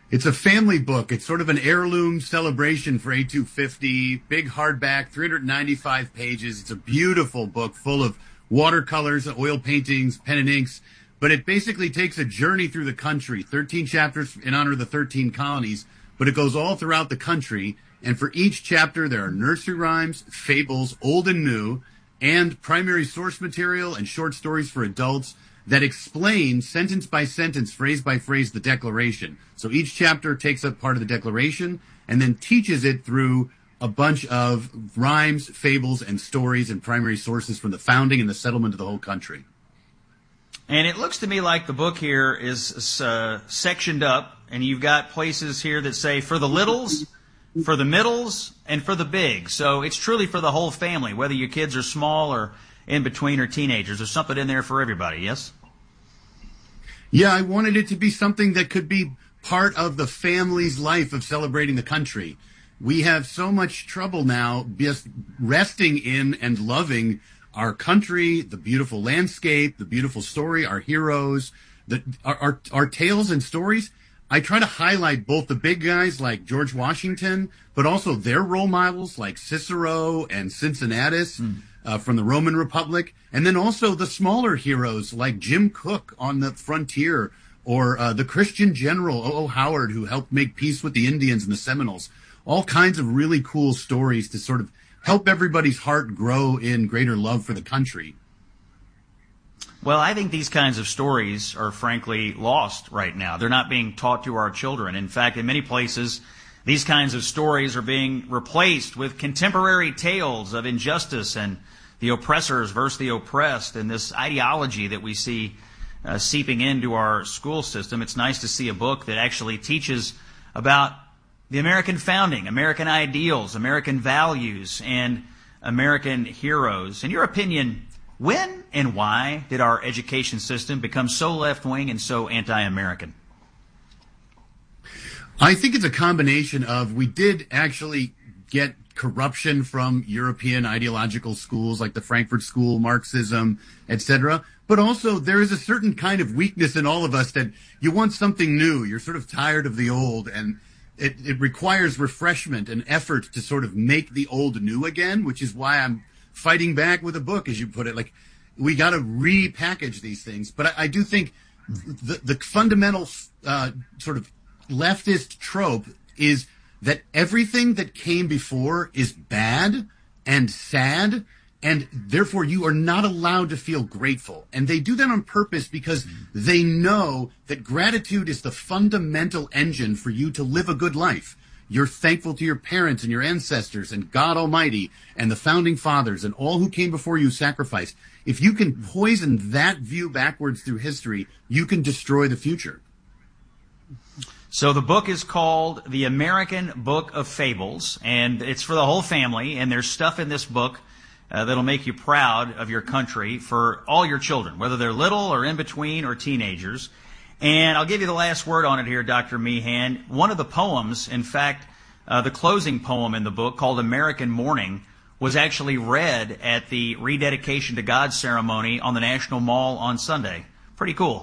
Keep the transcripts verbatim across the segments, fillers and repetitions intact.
It's a family book. It's sort of an heirloom celebration for A two fifty, big hardback, three hundred ninety-five pages. It's a beautiful book full of watercolors, oil paintings, pen and inks. But it basically takes a journey through the country, thirteen chapters in honor of the thirteen colonies, but it goes all throughout the country. And for each chapter, there are nursery rhymes, fables, old and new, and primary source material and short stories for adults that explain sentence by sentence, phrase by phrase, the Declaration. So each chapter takes up part of the Declaration and then teaches it through a bunch of rhymes, fables, and stories and primary sources from the founding and the settlement of the whole country. And it looks to me like the book here is uh, sectioned up, and you've got places here that say for the littles, for the middles, and for the big. So it's truly for the whole family, whether your kids are small or in between or teenagers. There's something in there for everybody, yes? Yeah, I wanted it to be something that could be part of the family's life of celebrating the country. We have so much trouble now just resting in and loving our country, the beautiful landscape, the beautiful story, our heroes, the, our, our, our tales and stories. I try to highlight both the big guys like George Washington, but also their role models like Cicero and Cincinnatus mm. uh, from the Roman Republic, and then also the smaller heroes like Jim Cook on the frontier, or uh, the Christian general O O. Howard, who helped make peace with the Indians and the Seminoles. All kinds of really cool stories to sort of help everybody's heart grow in greater love for the country. Well, I think these kinds of stories are frankly lost right now. They're not being taught to our children. In fact, in many places, these kinds of stories are being replaced with contemporary tales of injustice and the oppressors versus the oppressed, and this ideology that we see uh, seeping into our school system. It's nice to see a book that actually teaches about the American founding, American ideals, American values, and American heroes. In your opinion, when and why did our education system become so left-wing and so anti-American? I think it's a combination of, we did actually get corruption from European ideological schools like the Frankfurt School, Marxism, et cetera. But also there is a certain kind of weakness in all of us that you want something new. You're sort of tired of the old, and it, it requires refreshment and effort to sort of make the old new again, which is why I'm fighting back with a book, as you put it. Like, we got to repackage these things. But I, I do think the, the fundamental uh, sort of leftist trope is that everything that came before is bad and sad, and therefore you are not allowed to feel grateful. And they do that on purpose because they know that gratitude is the fundamental engine for you to live a good life. You're thankful to your parents and your ancestors and God Almighty and the founding fathers and all who came before you sacrificed. If you can poison that view backwards through history, you can destroy the future. So the book is called The American Book of Fables, and it's for the whole family, and there's stuff in this book uh, that'll make you proud of your country for all your children, whether they're little or in between or teenagers. And I'll give you the last word on it here, Doctor Meehan. One of the poems, in fact, uh, the closing poem in the book, called American Morning, was actually read at the rededication to God ceremony on the National Mall on Sunday. Pretty cool.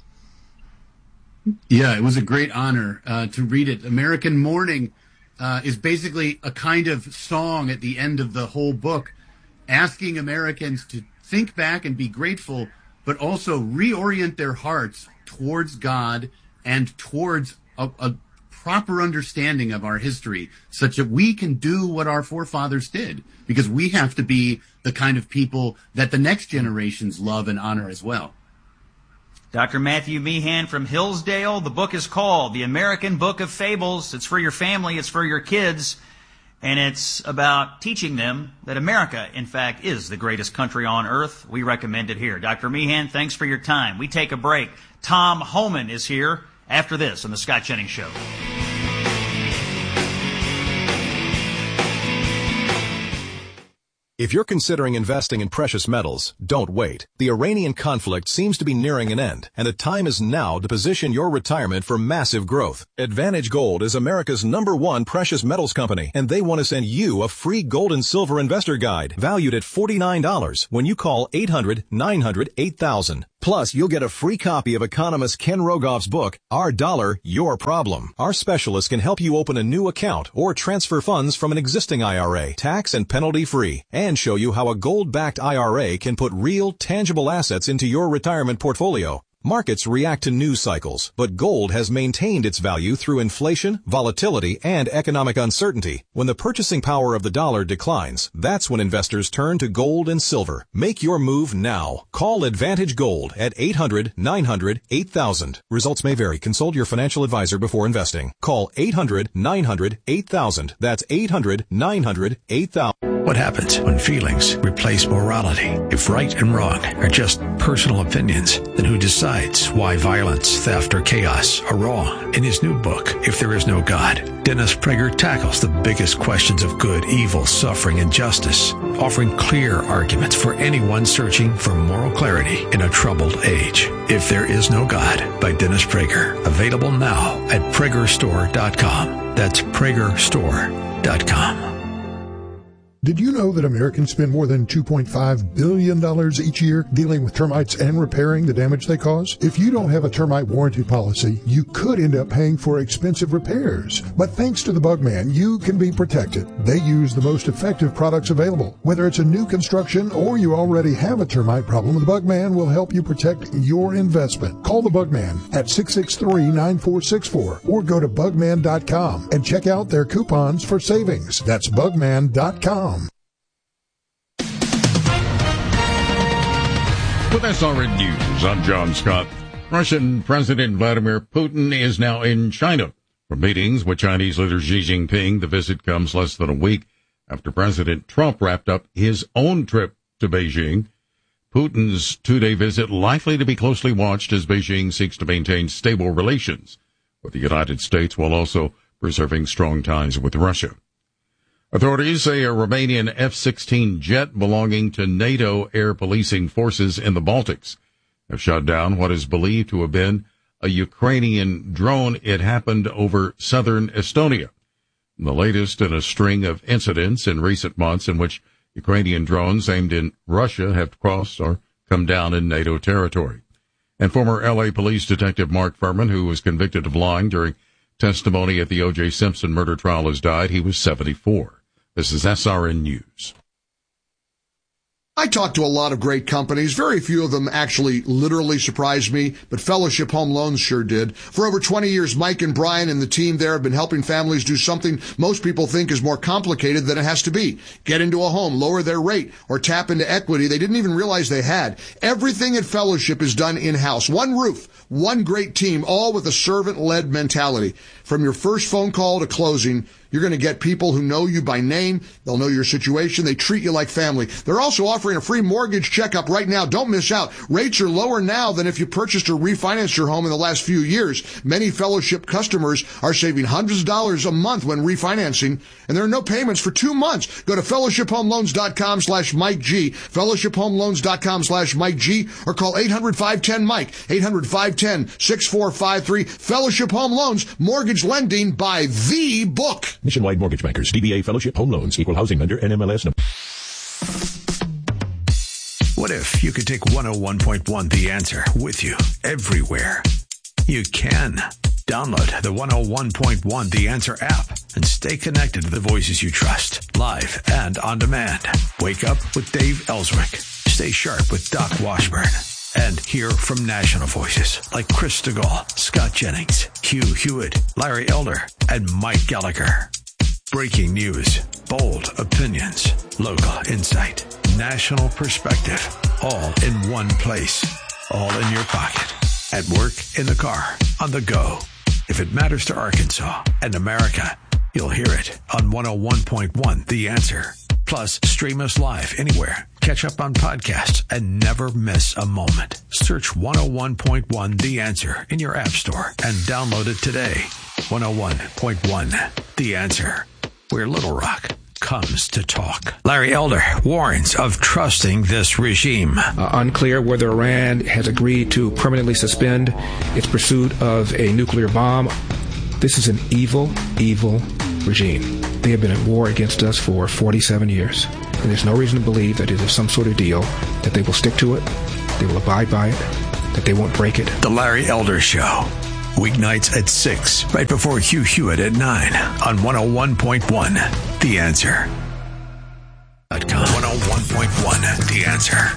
Yeah, it was a great honor uh, to read it. American Morning uh, is basically a kind of song at the end of the whole book, asking Americans to think back and be grateful, but also reorient their hearts towards God and towards a, a proper understanding of our history, such that we can do what our forefathers did, because we have to be the kind of people that the next generations love and honor as well. Doctor Matthew Meehan from Hillsdale. The book is called The American Book of Fables. It's for your family, it's for your kids, and it's about teaching them that America, in fact, is the greatest country on earth. We recommend it here. Doctor Meehan, thanks for your time. We take a break. Tom Homan is here after this on The Scott Jennings Show. If you're considering investing in precious metals, don't wait. The Iranian conflict seems to be nearing an end, and the time is now to position your retirement for massive growth. Advantage Gold is America's number one precious metals company, and they want to send you a free gold and silver investor guide valued at forty-nine dollars when you call eight hundred, nine hundred, eight thousand. Plus, you'll get a free copy of economist Ken Rogoff's book, Our Dollar, Your Problem. Our specialists can help you open a new account or transfer funds from an existing I R A, tax and penalty free, and show you how a gold-backed I R A can put real, tangible assets into your retirement portfolio. Markets react to news cycles, but gold has maintained its value through inflation, volatility, and economic uncertainty. When the purchasing power of the dollar declines, that's when investors turn to gold and silver. Make your move now. Call Advantage Gold at eight hundred, nine hundred, eight thousand. Results may vary. Consult your financial advisor before investing. Call eight hundred, nine hundred, eight thousand. That's eight hundred, nine hundred, eight thousand. What happens when feelings replace morality? If right and wrong are just personal opinions, then who decides why violence, theft, or chaos are wrong? In his new book, If There Is No God, Dennis Prager tackles the biggest questions of good, evil, suffering, and justice, offering clear arguments for anyone searching for moral clarity in a troubled age. If There Is No God by Dennis Prager. Available now at Prager Store dot com. That's Prager Store dot com. Did you know that Americans spend more than two point five billion dollars each year dealing with termites and repairing the damage they cause? If you don't have a termite warranty policy, you could end up paying for expensive repairs. But thanks to the Bugman, you can be protected. They use the most effective products available. Whether it's a new construction or you already have a termite problem, the Bugman will help you protect your investment. Call the Bugman at six six three, nine four six four or go to bugman dot com and check out their coupons for savings. That's bugman dot com. With S R N News, I'm John Scott. Russian President Vladimir Putin is now in China for meetings with Chinese leader Xi Jinping. The visit comes less than a week after President Trump wrapped up his own trip to Beijing. Putin's two-day visit likely to be closely watched as Beijing seeks to maintain stable relations with the United States while also preserving strong ties with Russia. Authorities say a Romanian F sixteen jet belonging to NATO air policing forces in the Baltics have shot down what is believed to have been a Ukrainian drone. It happened over southern Estonia, the latest in a string of incidents in recent months in which Ukrainian drones aimed in Russia have crossed or come down in NATO territory. And former L A police detective Mark Furman, who was convicted of lying during testimony at the O J Simpson murder trial, has died. He was seventy-four. This is S R N News. I talked to a lot of great companies. Very few of them actually literally surprised me, but Fellowship Home Loans sure did. For over twenty years, Mike and Brian and the team there have been helping families do something most people think is more complicated than it has to be. Get into a home, lower their rate, or tap into equity they didn't even realize they had. Everything at Fellowship is done in-house. One roof, one great team, all with a servant-led mentality. From your first phone call to closing, you're going to get people who know you by name. They'll know your situation. They treat you like family. They're also offering a free mortgage checkup right now. Don't miss out. Rates are lower now than if you purchased or refinanced your home in the last few years. Many Fellowship customers are saving hundreds of dollars a month when refinancing, and there are no payments for two months. Go to fellowship home loans dot com slash Mike G, fellowship home loans dot com slash Mike G, or call eight hundred, five one zero, Mike, eight hundred, five one zero, six four five three. Fellowship Home Loans, mortgage lending by the book. Nationwide Mortgage Bankers, D B A Fellowship Home Loans, Equal Housing Lender, N M L S number. What if you could take one oh one point one The Answer with you everywhere? You can. Download the one oh one point one The Answer app and stay connected to the voices you trust, live and on demand. Wake up with Dave Ellswick. Stay sharp with Doc Washburn. And hear from national voices like Chris DeGaulle, Scott Jennings, Hugh Hewitt, Larry Elder, and Mike Gallagher. Breaking news, bold opinions, local insight, national perspective, all in one place, all in your pocket, at work, in the car, on the go. If it matters to Arkansas and America, you'll hear it on one oh one point one The Answer. Plus, stream us live anywhere. Catch up on podcasts and never miss a moment. Search one oh one point one The Answer in your app store and download it today. one oh one point one The Answer, where Little Rock comes to talk. Larry Elder warns of trusting this regime. Uh, unclear whether Iran has agreed to permanently suspend its pursuit of a nuclear bomb. This is an evil, evil regime. They have been at war against us for forty-seven years. And there's no reason to believe that it is some sort of deal, that they will stick to it, they will abide by it, that they won't break it. The Larry Elder Show. Weeknights at six, right before Hugh Hewitt at nine on one oh one point one. The Answer. one oh one point one. The Answer.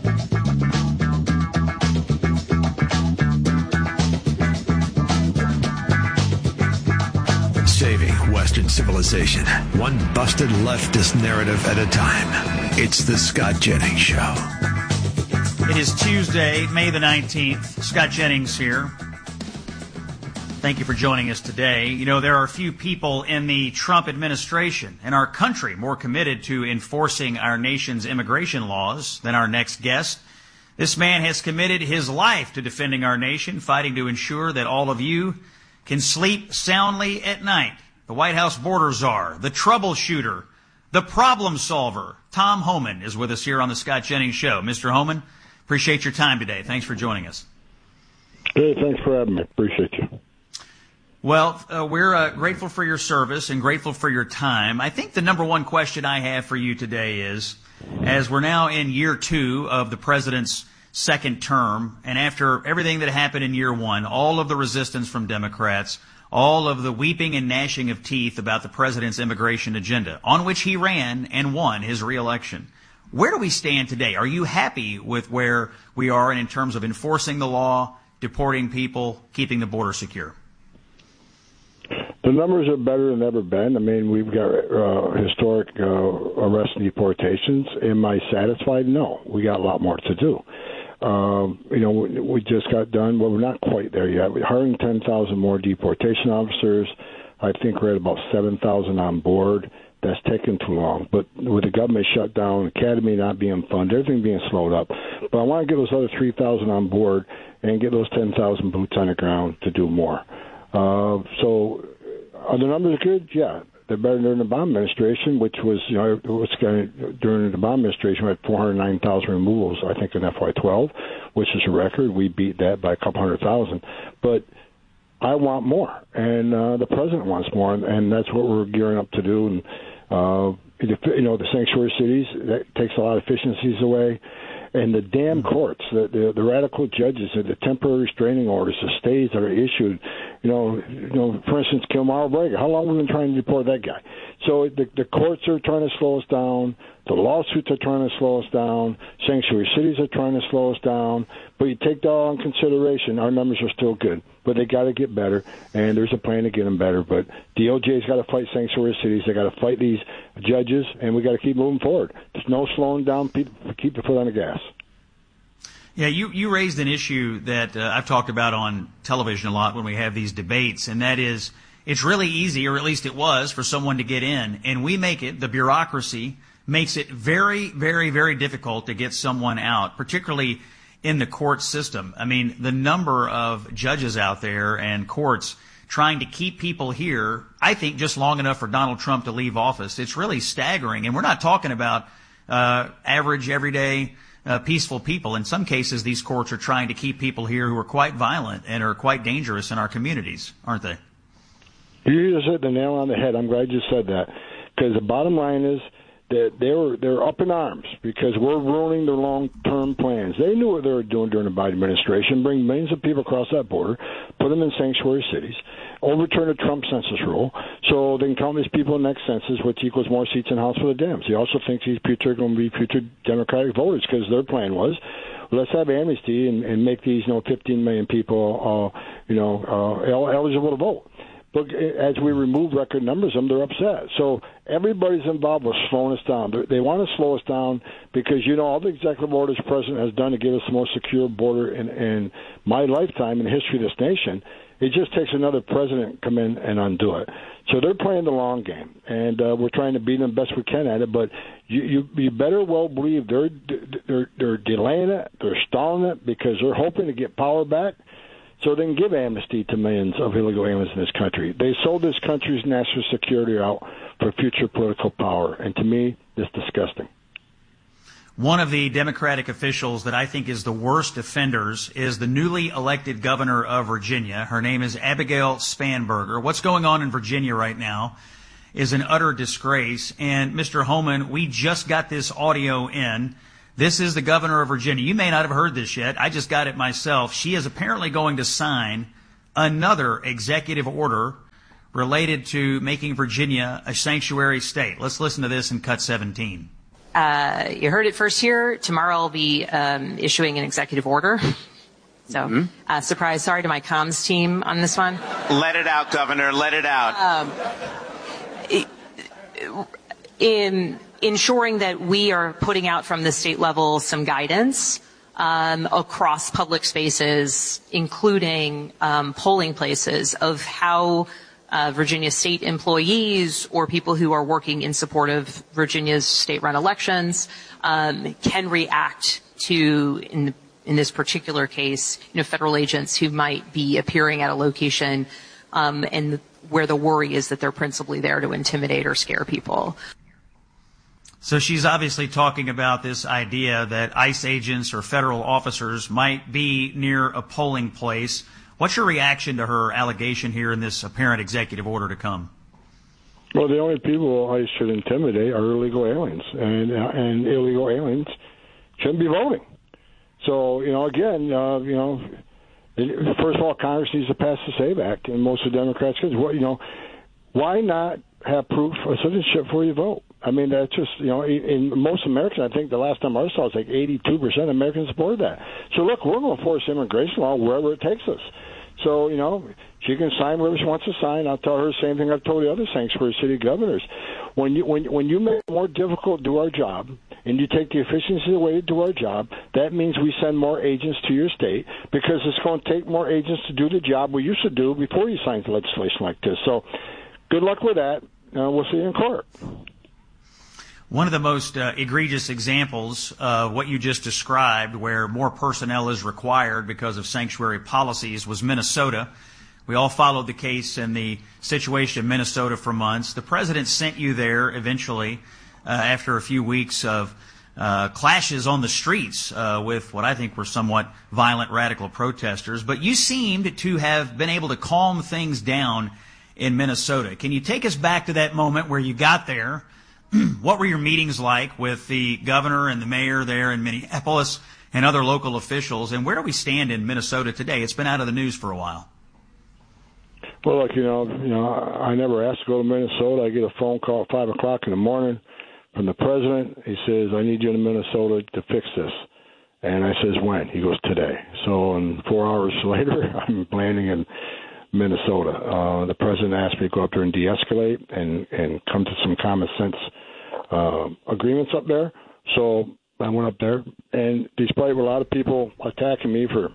Saving Western civilization, one busted leftist narrative at a time. It's the Scott Jennings Show. It is Tuesday, May the nineteenth. Scott Jennings here. Thank you for joining us today. You know, there are few people in the Trump administration and our country more committed to enforcing our nation's immigration laws than our next guest. This man has committed his life to defending our nation, fighting to ensure that all of you can sleep soundly at night. The White House border czar, the troubleshooter, the problem solver, Tom Homan is with us here on the Scott Jennings Show. Mister Homan, appreciate your time today. Thanks for joining us. Hey, thanks for having me. Appreciate you. Well, uh, we're uh, grateful for your service and grateful for your time. I think the number one question I have for you today is, as we're now in year two of the president's second term, and after everything that happened in year one, all of the resistance from Democrats, all of the weeping and gnashing of teeth about the president's immigration agenda, on which he ran and won his reelection, where do we stand today? Are you happy with where we are in terms of enforcing the law, deporting people, keeping the border secure? The numbers are better than ever been. I mean, we've got uh, historic uh, arrests and deportations. Am I satisfied? No. We got a lot more to do. Um, you know, we, we just got done. Well, we're not quite there yet. We're hiring ten thousand more deportation officers. I think we're at about seven thousand on board. That's taken too long. But with the government shut down, academy not being funded, everything being slowed up. But I want to get those other three thousand on board and get those ten thousand boots on the ground to do more. Uh, so are the numbers good? Yeah. They're better than the Obama administration, which was, you know, it was kind of, during the Obama administration, we had four hundred nine thousand removals, I think, in F Y twelve, which is a record. We beat that by a couple hundred thousand. But I want more, and uh, the president wants more, and, and that's what we're gearing up to do. And, uh, you know, the sanctuary cities, that takes a lot of efficiencies away. And the damn courts, the, the the radical judges, the temporary restraining orders, the stays that are issued, you know, you know, for instance, Kilmar Braga, how long have we been trying to deport that guy? So the, the courts are trying to slow us down. The lawsuits are trying to slow us down. Sanctuary cities are trying to slow us down. But you take that all in consideration, our numbers are still good. But they got to get better, and there's a plan to get them better. But D O J's got to fight sanctuary cities. They got to fight these judges, and we got to keep moving forward. There's no slowing down. Keep the foot on the gas. Yeah, you, you raised an issue that uh, I've talked about on television a lot when we have these debates, and that is it's really easy, or at least it was, for someone to get in, and we make it, the bureaucracy makes it very, very, very difficult to get someone out, particularly in the court system. I mean, the number of judges out there and courts trying to keep people here, I think just long enough for Donald Trump to leave office, it's really staggering. And we're not talking about uh, average, everyday, uh, peaceful people. In some cases, these courts are trying to keep people here who are quite violent and are quite dangerous in our communities, aren't they? You just hit the nail on the head. I'm glad you said that. Because the bottom line is, that they're they're up in arms because we're ruining their long-term plans. They knew what they were doing during the Biden administration, bring millions of people across that border, put them in sanctuary cities, overturn the Trump census rule, so they can count these people in the next census, which equals more seats in the House for the Dems. He also thinks these people are going to be future Democratic voters because their plan was, let's have amnesty and, and make these, you know, fifteen million people, uh, you know, uh, eligible to vote. But as we remove record numbers of them, they're upset. So everybody's involved with slowing us down. They want to slow us down because, you know, all the executive orders the president has done to give us the most secure border in, in my lifetime in the history of this nation, it just takes another president to come in and undo it. So they're playing the long game, and uh, we're trying to beat them best we can at it. But you, you, you better well believe they're, they're, they're delaying it, they're stalling it because they're hoping to get power back, so they can give amnesty to millions of illegal aliens in this country. They sold this country's national security out for future political power, and to me, it's disgusting. One of the Democratic officials that I think is the worst offenders is the newly elected governor of Virginia. Her name is Abigail Spanberger. What's going on in Virginia right now is an utter disgrace. And Mister Homan, we just got this audio in This is the governor of Virginia. You may not have heard this yet. I just got it myself. She is apparently going to sign another executive order related to making Virginia a sanctuary state. Let's listen to this in cut seventeen. Uh, you heard it first here. Tomorrow I'll be um, issuing an executive order. So, mm-hmm. uh, surprise, sorry to my comms team on this one. Let it out, Governor. Let it out. Um, in ensuring that we are putting out from the state level some guidance um, across public spaces, including um, polling places, of how Uh, Virginia state employees or people who are working in support of Virginia's state-run elections um, can react to, in, in this particular case, you know, federal agents who might be appearing at a location um, and where the worry is that they're principally there to intimidate or scare people. So she's obviously talking about this idea that ICE agents or federal officers might be near a polling place. What's your reaction to her allegation here in this apparent executive order to come? Well, the only people ICE should intimidate are illegal aliens, and uh, and illegal aliens shouldn't be voting. So, you know, again, uh, you know, first of all, Congress needs to pass the SAVE Act, and most of the Democrats could. What, you know, why not have proof of citizenship before you vote? I mean, that's just, you know, in most Americans, I think the last time I saw it was like eighty-two percent of Americans support that. So, look, we're going to force immigration law wherever it takes us. So, you know, she can sign whatever she wants to sign. I'll tell her the same thing I've told the other sanctuary city governors. When you when when you make it more difficult to do our job, and you take the efficiency away to do our job, that means we send more agents to your state, because it's going to take more agents to do the job we used to do before you signed legislation like this. So, good luck with that. Uh, we'll see you in court. One of the most uh, egregious examples of what you just described, where more personnel is required because of sanctuary policies, was Minnesota. We all followed the case and the situation in Minnesota for months. The president sent you there eventually uh, after a few weeks of uh, clashes on the streets uh, with what I think were somewhat violent radical protesters. But you seemed to have been able to calm things down in Minnesota. Can you take us back to that moment where you got there? What were your meetings like with the governor and the mayor there in Minneapolis and other local officials? And where do we stand in Minnesota today? It's been out of the news for a while. Well, look, you know, you know, I never asked to go to Minnesota. I get a phone call at five o'clock in the morning from the president. He says, "I need you in Minnesota to fix this." And I says, "When?" He goes, "Today." So, and four hours later, I'm landing in Minnesota. Uh, the president asked me to go up there and de-escalate and, and come to some common sense uh, agreements up there. So I went up there, and despite a lot of people attacking me for,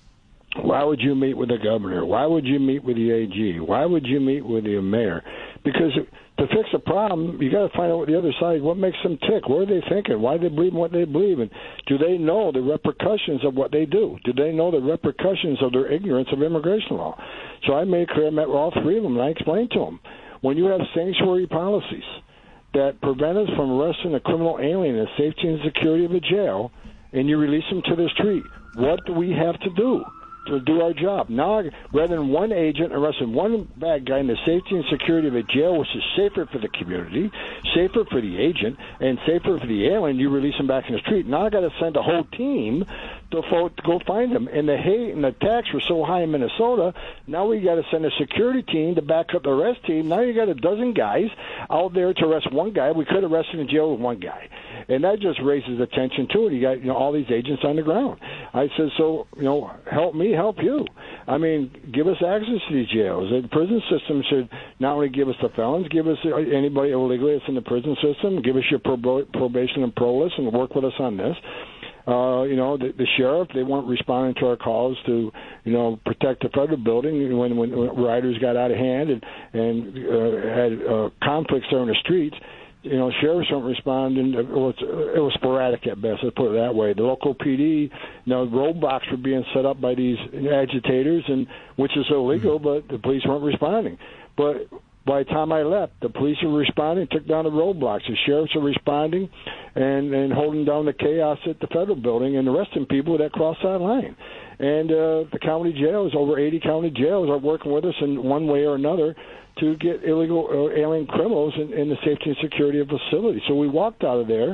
why would you meet with the governor? Why would you meet with the A G? Why would you meet with the mayor? Because to fix a problem, you got to find out what the other side, what makes them tick. What are they thinking? Why do they believe in what they believe in? Do they know the repercussions of what they do? Do they know the repercussions of their ignorance of immigration law? So I made clear, I met with all three of them, and I explained to them, when you have sanctuary policies that prevent us from arresting a criminal alien in the safety and security of a jail, and you release them to the street, what do we have to do to do our job? Now, rather than one agent arresting one bad guy in the safety and security of a jail, which is safer for the community, safer for the agent, and safer for the alien, you release him back in the street. Now I got to send a whole team to, to go find him. And the hate and the attacks were so high in Minnesota, now we got to send a security team to back up the arrest team. Now you got a dozen guys out there to arrest one guy. We could have arrested in jail with one guy. And that just raises attention to it. You got, you know, all these agents on the ground. I said, so, you know, help me, help you. I mean, give us access to these jails. The prison system should not only give us the felons, give us anybody illegally that's in the prison system, give us your prob- probation and parole list, and work with us on this. Uh, you know, the, the sheriff, they weren't responding to our calls to, you know, protect the federal building when, when, when riders got out of hand and, and uh, had uh, conflicts there in the streets. You know, sheriffs don't respond, and it was, it was sporadic at best, let's put it that way. The local P D, you know, roadblocks were being set up by these agitators, and which is illegal, but the police weren't responding. But by the time I left, the police were responding, took down the roadblocks. The sheriffs are responding and, and holding down the chaos at the federal building and arresting people that cross that line. And uh, the county jails, over eighty county jails, are working with us in one way or another to get illegal uh, alien criminals in, in the safety and security of the facility. So we walked out of there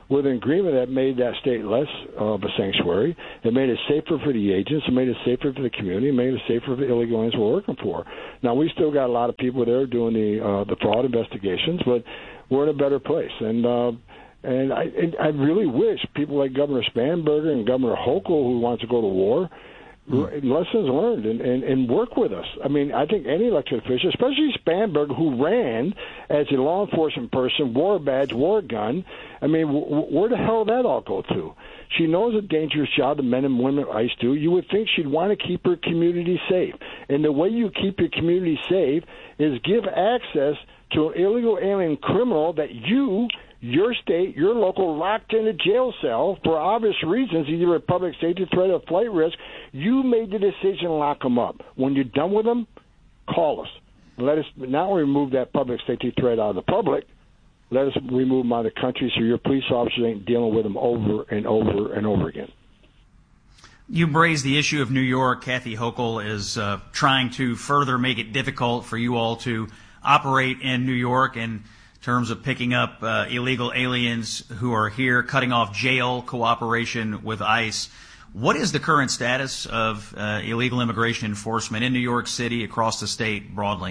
with an agreement that made that state less of a sanctuary. It made it safer for the agents. It made it safer for the community. It made it safer for the illegal aliens we're working for. Now, we still got a lot of people there doing the uh, the fraud investigations, but we're in a better place. And uh, and I and I really wish people like Governor Spanberger and Governor Hochul, who wants to go to war, lessons learned and, and, and work with us. I mean, I think any elected official, especially Spanberger, who ran as a law enforcement person, wore a badge, wore a gun. I mean, w- where the hell did that all go to? She knows a dangerous job the men and women at ICE do. You would think she'd want to keep her community safe. And the way you keep your community safe is give access to an illegal alien criminal that you, your state, your local, locked in a jail cell for obvious reasons, either a public safety threat or flight risk. You made the decision to lock them up. When you're done with them, call us. Let us now remove that public safety threat out of the public. Let us remove them out of the country so your police officers ain't dealing with them over and over and over again. You raised the issue of New York. Kathy Hochul is uh, trying to further make it difficult for you all to operate in New York in terms of picking up uh, illegal aliens who are here, cutting off jail cooperation with ICE. What is the current status of uh, illegal immigration enforcement in New York City, across the state broadly?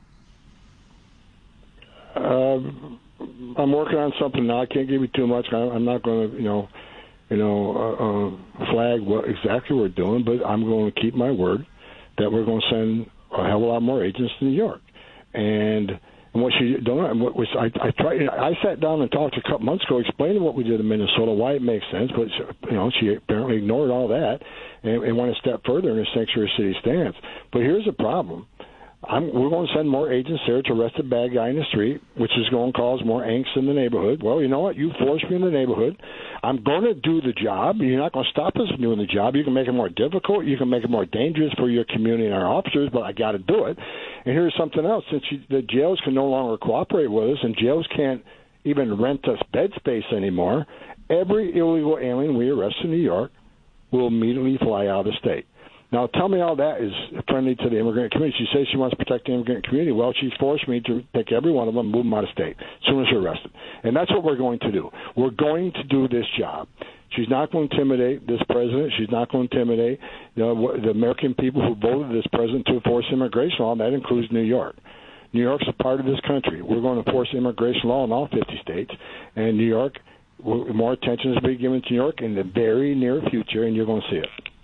Uh, I'm working on something now. I can't give you too much. I'm not going to, you know, you know, uh, uh, flag what exactly we're doing, but I'm going to keep my word that we're going to send a hell of a lot more agents to New York. And And what she done, what was I, I tried. I sat down and talked a couple months ago, explaining what we did in Minnesota, why it makes sense. But you know, she apparently ignored all that and, and went a step further in a sanctuary city stance. But here's the problem: I'm, we're going to send more agents there to arrest a bad guy in the street, which is going to cause more angst in the neighborhood. Well, you know what? You forced me in the neighborhood. I'm going to do the job. You're not going to stop us from doing the job. You can make it more difficult. You can make it more dangerous for your community and our officers, but I got to do it. And here's something else. Since you, the jails can no longer cooperate with us and jails can't even rent us bed space anymore, every illegal alien we arrest in New York will immediately fly out of the state. Now, tell me how that is friendly to the immigrant community. She says she wants to protect the immigrant community. Well, she's forced me to take every one of them and move them out of state as soon as they're arrested. And that's what we're going to do. We're going to do this job. She's not going to intimidate this president. She's not going to intimidate you know, the American people who voted this president to enforce immigration law, and that includes New York. New York's a part of this country. We're going to enforce immigration law in all fifty states. And New York, more attention is being given to New York in the very near future, and you're going to see it.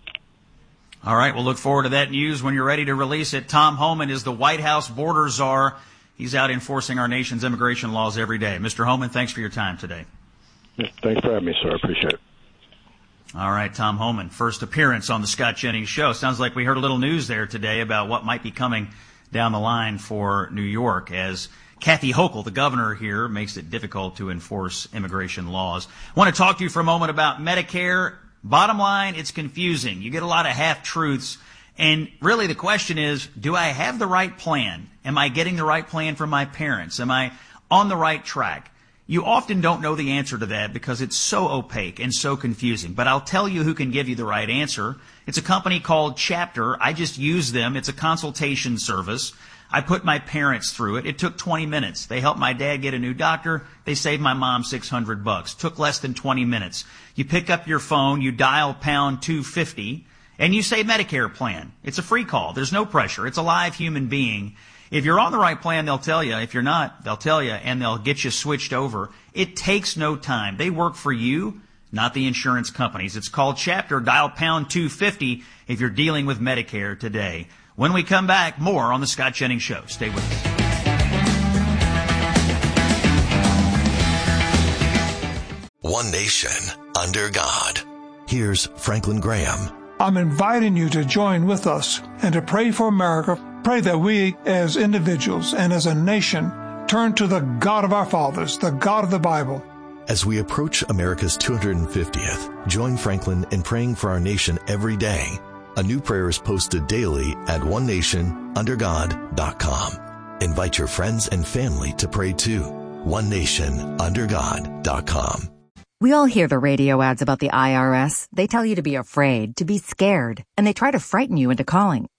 All right, we'll look forward to that news when you're ready to release it. Tom Homan is the White House border czar. He's out enforcing our nation's immigration laws every day. Mister Homan, thanks for your time today. Yeah, thanks for having me, sir. I appreciate it. All right, Tom Homan, first appearance on the Scott Jennings Show. Sounds like we heard a little news there today about what might be coming down the line for New York as Kathy Hochul, the governor here, makes it difficult to enforce immigration laws. I want to talk to you for a moment about Medicare. Bottom line, it's confusing. You get a lot of half-truths. And really the question is, do I have the right plan? Am I getting the right plan for my parents? Am I on the right track? You often don't know the answer to that because it's so opaque and so confusing. But I'll tell you who can give you the right answer. It's a company called Chapter. I just use them. It's a consultation service. I put my parents through it. It took twenty minutes. They helped my dad get a new doctor. They saved my mom six hundred bucks. Took less than twenty minutes. You pick up your phone, you dial pound two fifty, and you say Medicare plan. It's a free call. There's no pressure. It's a live human being. If you're on the right plan, they'll tell you. If you're not, they'll tell you, and they'll get you switched over. It takes no time. They work for you, not the insurance companies. It's called Chapter. Dial pound two fifty if you're dealing with Medicare today. When we come back, more on the Scott Jennings Show. Stay with us. One nation under God. Here's Franklin Graham. I'm inviting you to join with us and to pray for America. Pray that we as individuals and as a nation turn to the God of our fathers, the God of the Bible. As we approach America's two hundred fiftieth, join Franklin in praying for our nation every day. A new prayer is posted daily at one nation under god dot com. Invite your friends and family to pray too. one nation under god dot com. We all hear the radio ads about the I R S. They tell you to be afraid, to be scared, and they try to frighten you into calling.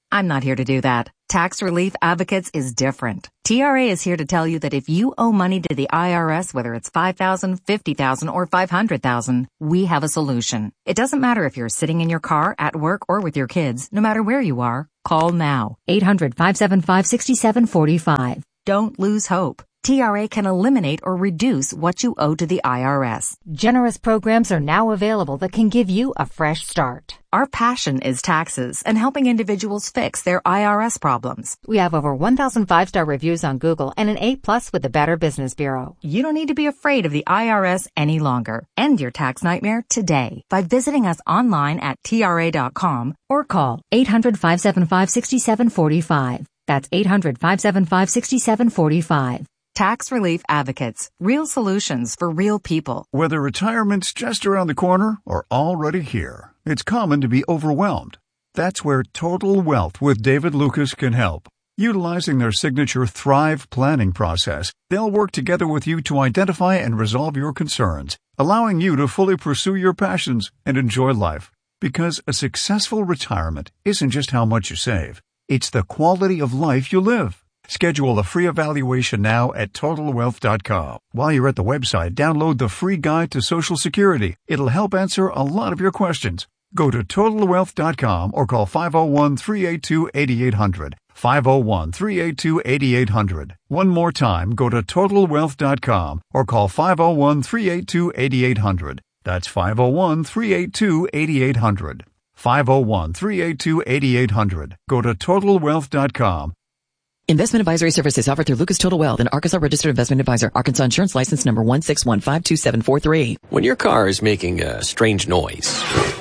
I'm not here to do that. Tax Relief Advocates is different. T R A is here to tell you that if you owe money to the I R S, whether it's five thousand dollars, fifty thousand dollars, or five hundred thousand dollars, we have a solution. It doesn't matter if you're sitting in your car, at work, or with your kids. No matter where you are, call now. eight hundred, five seven five, six seven four five. Don't lose hope. T R A can eliminate or reduce what you owe to the I R S. Generous programs are now available that can give you a fresh start. Our passion is taxes and helping individuals fix their I R S problems. We have over one thousand five-star reviews on Google and an A plus with the Better Business Bureau. You don't need to be afraid of the I R S any longer. End your tax nightmare today by visiting us online at T R A dot com or call eight hundred, five seven five, six seven four five. That's eight hundred, five seven five, six seven four five. Tax Relief Advocates. Real solutions for real people. Whether retirement's just around the corner or already here, it's common to be overwhelmed. That's where Total Wealth with David Lucas can help. Utilizing their signature Thrive planning process, they'll work together with you to identify and resolve your concerns, allowing you to fully pursue your passions and enjoy life. Because a successful retirement isn't just how much you save, it's the quality of life you live. Schedule a free evaluation now at total wealth dot com. While you're at the website, download the free guide to Social Security. It'll help answer a lot of your questions. Go to total wealth dot com or call five oh one, three eight two, eight eight hundred. five oh one, three eight two, eight eight hundred. One more time, go to total wealth dot com or call five oh one, three eight two, eight eight hundred. That's five oh one, three eight two, eight eight hundred. five oh one, three eight two, eight eight hundred. Go to total wealth dot com. Investment advisory services offered through Lucas Total Wealth, an Arkansas registered investment advisor. Arkansas insurance license number one six one five two seven four three. When your car is making a strange noise,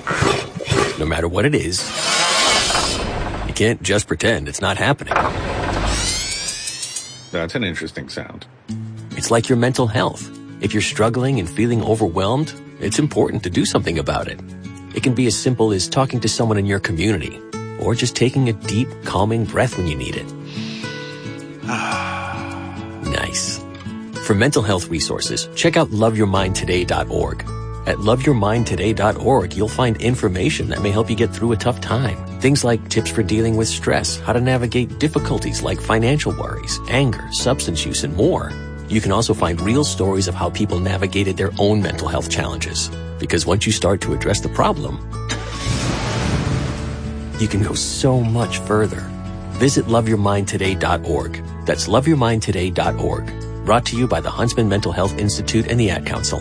no matter what it is, you can't just pretend it's not happening. That's an interesting sound. It's like your mental health. If you're struggling and feeling overwhelmed, it's important to do something about it. It can be as simple as talking to someone in your community, or just taking a deep, calming breath when you need it. Nice. For mental health resources, check out love your mind today dot org. At love your mind today dot org, you'll find information that may help you get through a tough time. Things like tips for dealing with stress, how to navigate difficulties like financial worries, anger, substance use, and more. You can also find real stories of how people navigated their own mental health challenges. Because once you start to address the problem, you can go so much further. Visit love your mind today dot org. That's love your mind today dot org. Brought to you by the Huntsman Mental Health Institute and the Ad Council.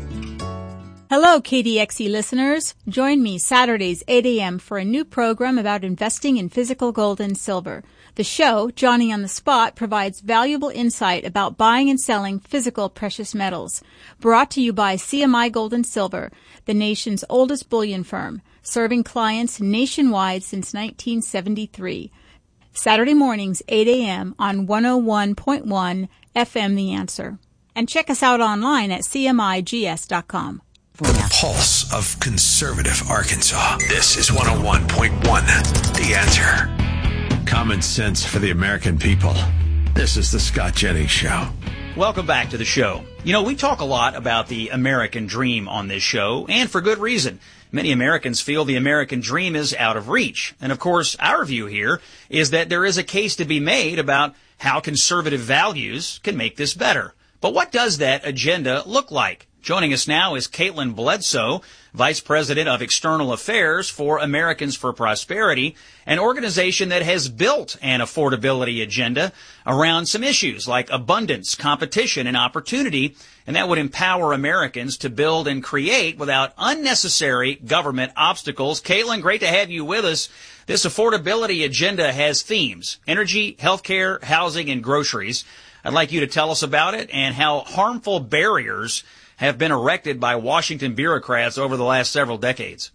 Hello, K D X E listeners. Join me Saturdays, eight a.m. for a new program about investing in physical gold and silver. The show, Johnny on the Spot, provides valuable insight about buying and selling physical precious metals. Brought to you by C M I Gold and Silver, the nation's oldest bullion firm, serving clients nationwide since nineteen seventy-three. Saturday mornings, eight a.m. on one oh one point one F M The Answer. And check us out online at C M I G S dot com. The pulse of conservative Arkansas. This is one oh one point one The Answer. Common sense for the American people. This is the Scott Jennings Show. Welcome back to the show. You know, we talk a lot about the American dream on this show, and for good reason. Many Americans feel the American dream is out of reach. And of course, our view here is that there is a case to be made about how conservative values can make this better. But what does that agenda look like? Joining us now is Caitlin Bledsoe, Vice President of External Affairs for Americans for Prosperity, an organization that has built an affordability agenda around some issues like abundance, competition, and opportunity, and that would empower Americans to build and create without unnecessary government obstacles. Caitlin, great to have you with us. This affordability agenda has themes: energy, healthcare, housing, and groceries. I'd like you to tell us about it and how harmful barriers have been erected by Washington bureaucrats over the last several decades.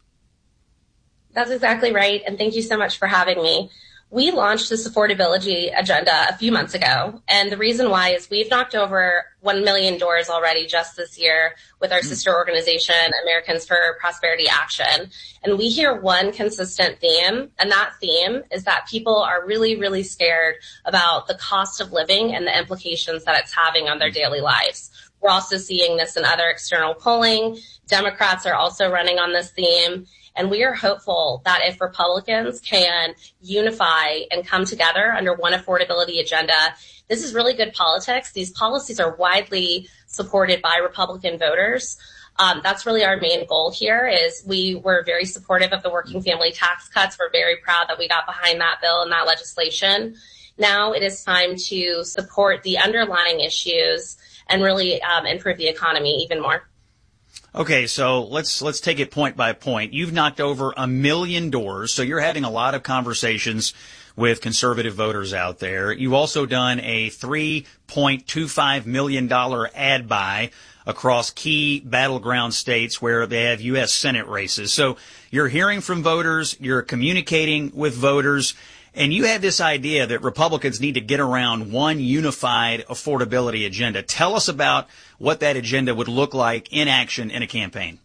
That's exactly right, and thank you so much for having me. We launched this affordability agenda a few months ago, and the reason why is we've knocked over one million doors already just this year with our sister organization, Americans for Prosperity Action. And we hear one consistent theme, and that theme is that people are really, really scared about the cost of living and the implications that it's having on their daily lives. We're also seeing this in other external polling. Democrats are also running on this theme. And we are hopeful that if Republicans can unify and come together under one affordability agenda, this is really good politics. These policies are widely supported by Republican voters. Um, that's really our main goal here. Is we were very supportive of the working family tax cuts. We're very proud that we got behind that bill and that legislation. Now it is time to support the underlying issues and really um, improve the economy even more. Okay, so let's let's take it point by point. You've knocked over a million doors, so you're having a lot of conversations with conservative voters out there. You've also done a three point two five million dollars ad buy across key battleground states where they have U S Senate races. So you're hearing from voters, you're communicating with voters, and you have this idea that Republicans need to get around one unified affordability agenda. Tell us about what that agenda would look like in action in a campaign.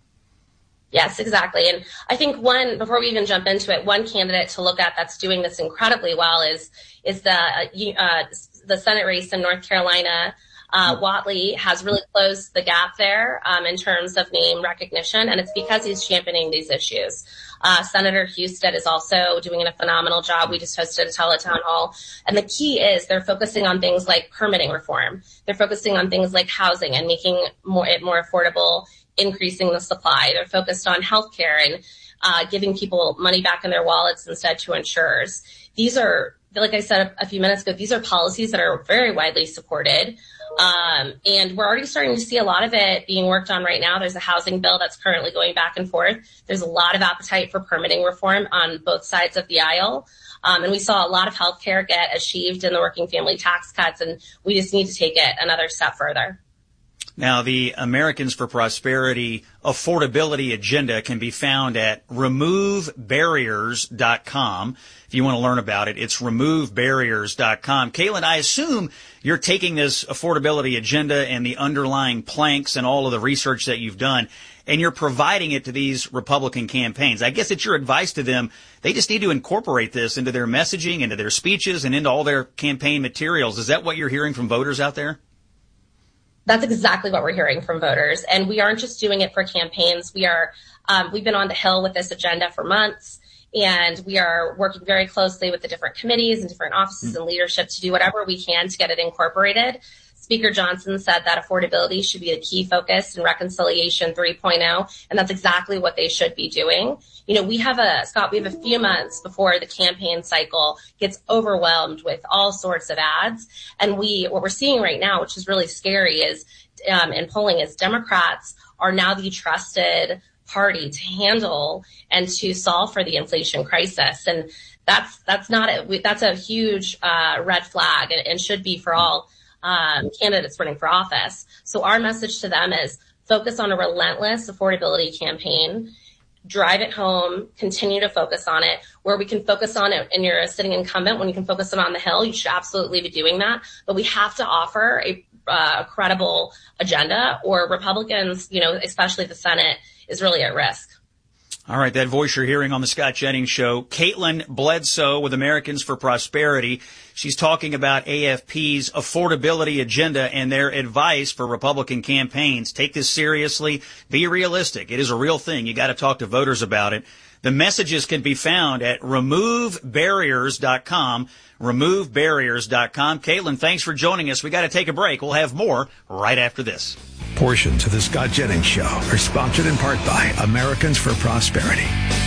Yes, exactly. And I think one, before we even jump into it, one candidate to look at that's doing this incredibly well is is the uh, the Senate race in North Carolina. Uh, Whatley has really closed the gap there um, in terms of name recognition, and it's because he's championing these issues. Uh, Senator Husted is also doing a phenomenal job. We just hosted a teletown hall. And the key is they're focusing on things like permitting reform. They're focusing on things like housing and making more, it more affordable, increasing the supply. They're focused on healthcare and uh, giving people money back in their wallets instead to insurers. These are, like I said a, a few minutes ago, these are policies that are very widely supported. Um, and we're already starting to see a lot of it being worked on right now. There's a housing bill that's currently going back and forth. There's a lot of appetite for permitting reform on both sides of the aisle. Um, and we saw a lot of health care get achieved in the working family tax cuts, and we just need to take it another step further. Now, the Americans for Prosperity affordability agenda can be found at remove barriers dot com. If you want to learn about it, it's remove barriers dot com. Caitlin, I assume you're taking this affordability agenda and the underlying planks and all of the research that you've done, and you're providing it to these Republican campaigns. I guess it's your advice to them. They just need to incorporate this into their messaging, into their speeches, and into all their campaign materials. Is that what you're hearing from voters out there? That's exactly what we're hearing from voters. And we aren't just doing it for campaigns. We are, um, we've been on the Hill with this agenda for months, and we are working very closely with the different committees and different offices and leadership to do whatever we can to get it incorporated. Speaker Johnson said that affordability should be a key focus in Reconciliation three point oh, and that's exactly what they should be doing. You know, we have a, Scott, we have a few months before the campaign cycle gets overwhelmed with all sorts of ads. And we, what we're seeing right now, which is really scary, is um, in polling is Democrats are now the trusted party to handle and to solve for the inflation crisis. And that's, that's not it. That's a huge uh, red flag and, and should be for all um, candidates running for office. So our message to them is focus on a relentless affordability campaign. Drive it home, continue to focus on it. Where we can focus on it and you're a sitting incumbent, when you can focus it on the Hill, you should absolutely be doing that. But we have to offer a, uh, a credible agenda, or Republicans, you know, especially the Senate, is really at risk. All right, that voice you're hearing on the Scott Jennings Show, Caitlin Bledsoe with Americans for Prosperity. She's talking about A F P's affordability agenda and their advice for Republican campaigns. Take this seriously. Be realistic. It is a real thing. You got to talk to voters about it. The messages can be found at remove barriers dot com, remove barriers dot com. Caitlin, thanks for joining us. We got to take a break. We'll have more right after this. Portions of the Scott Jennings Show are sponsored in part by Americans for Prosperity.